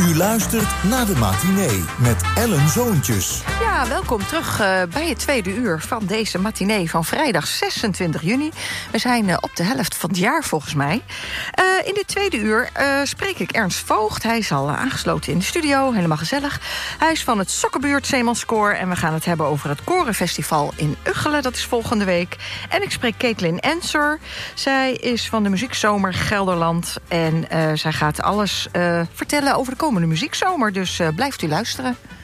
U luistert naar de matinee met Ellen Zoontjes. Ja, welkom terug bij het tweede uur van deze matinee van vrijdag 26 juni. We zijn op de helft van het jaar volgens mij. In dit tweede uur spreek ik Ernst Voogd. Hij is al aangesloten in de studio, helemaal gezellig. Hij is van het Sokkenbuurt Zeemanskoor en we gaan het hebben over het Korenfestival in Ugchelen. Dat is volgende week. En ik spreek Caitlin Ensor. Zij is van de Muziekzomer Gelderland en zij gaat alles vertellen over de komende muziekzomer. Dus blijft u luisteren.